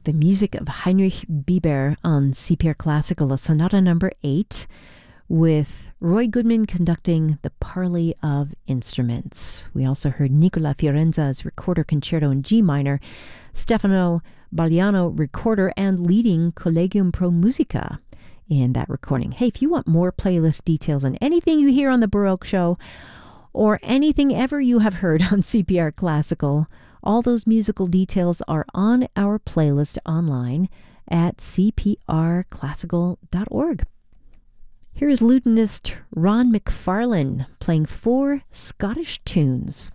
The music of Heinrich Bieber on CPR Classical, Sonata number 8, with Roy Goodman conducting the Parley of Instruments. We also heard Nicola Fiorenza's Recorder Concerto in G minor, Stefano Bagliano recorder and leading Collegium Pro Musica in that recording. Hey, if you want more playlist details on anything you hear on The Baroque Show, or anything ever you have heard on CPR Classical, all those musical details are on our playlist online at cprclassical.org. Here is lutenist Ron McFarlane playing 4 Scottish tunes.